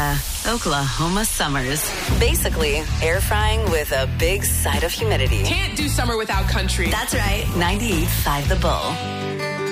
Oklahoma summers. Basically, air frying with a big side of humidity. Can't do summer without country. That's right. 98.5 The Bull.